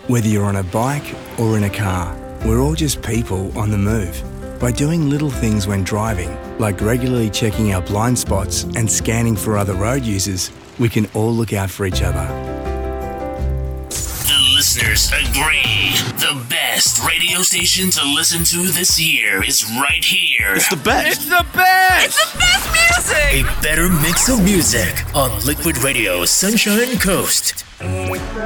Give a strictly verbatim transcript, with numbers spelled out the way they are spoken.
Whether you're on a bike or in a car, we're all just people on the move. By doing little things when driving, like regularly checking our blind spots and scanning for other road users, we can all look out for each other. The listeners agree. The best radio station to listen to this year is right here. It's the best. It's the best. It's the best music. A better mix of music on Liquid Radio Sunshine Coast.